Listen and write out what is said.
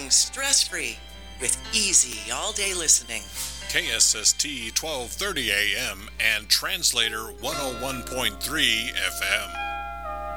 living stress-free with easy all-day listening. KSST 1230 AM and Translator 101.3 FM.